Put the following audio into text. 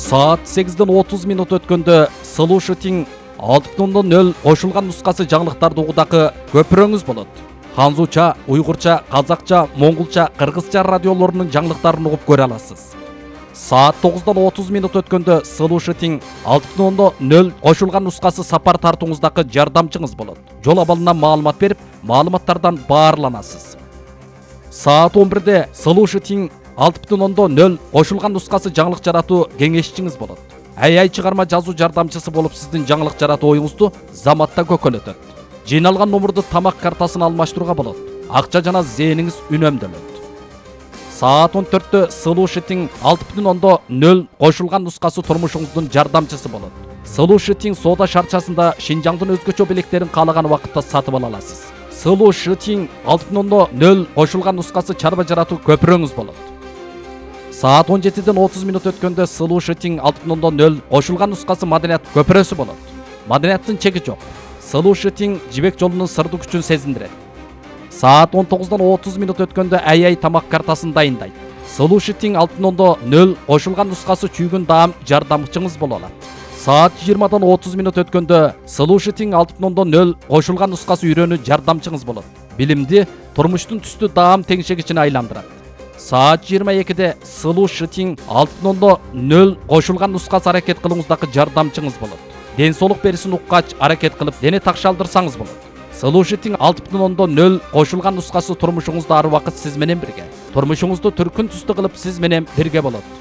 Saat 8:30 өткөндө Слушатиң 6.0 кошулган нускасы жаңылыктарды угудагы көпүрөңүз болот. Ханзуча, уйгурча, казакча, монголча, кыргызча радиолорунун жаңылыктарын угуп көрө аласыз. Saat 9:30 өткөндө Слушатиң 6.0 кошулган нускасы сапар тартууңуздагы жардамчыңыз болот. Жол абалынан маалымат берип, маалыматтардан баарланасыз. Saat 11-де Слушатиң 6.0 кошулган нускасы жаңылык жаратуу кеңешчиңиз болот. AI чыгарма жазуу жардамчысы болуп сиздин жаңылык жаратуу оюңузду заматта көкөлөтөт. Жыйналган номурду тамак картасын алмаштырууга болот. Акча жана зээниңиз үнөмдөлөт. Saat 14-тө Слушатиң 6.0 кошулган нускасы турмушуңуздун жардамчысы болот. Слушатиң соода шарчасында Шинжаңдын өзгөчө белектерин каалаган убакытта сатып ала аласыз. Слушатиң 6.0 кошулган нускасы чарба жаратуу көпүрөңүз болот. Saat 17:30 өткөндө Слушатиң 6.0 кошулган нускасы маданият көпүрөсү болот. Маданияттын чеги жок. Слушатиң жибек жолунун сырдуу күчүн сезиндирет. Saat 19:30 өткөндө AI тамак картасын дайындайт. Слушатиң 6.0 кошулган нускасы чүйгүн даам жардамчыңыз боло алат. Saat 20:30 өткөндө Слушатиң 6.0 кошулган нускасы үйрөнүү жардамчыңыз болот. Билимди турмуштун түстүү даам теңшегичине айландырат. Saat 22-де Слушатиң 6.0 кошулган нускасы аракет кылууңуздагы жардамчыңыз болот. Ден соолук берисин уккач аракет кылып, дене такшалдырсаңыз болот. Слушатиң 6.0 кошулган нускасы турмушуңузда ар убакыт сиз менен бирге. Турмушуңузду түркүн түстүү кылып сиз менен бирге болот.